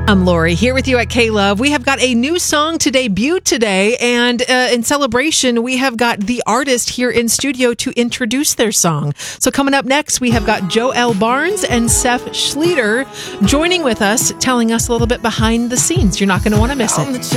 I'm Lori, here with you at K-Love. We have got a new song to debut today, and in celebration, we have got the artist here in studio to introduce their song. So coming up next, we have got Joelle Barnes and Seth Schlueter joining with us, telling us a little bit behind the scenes. You're not going to want to miss it.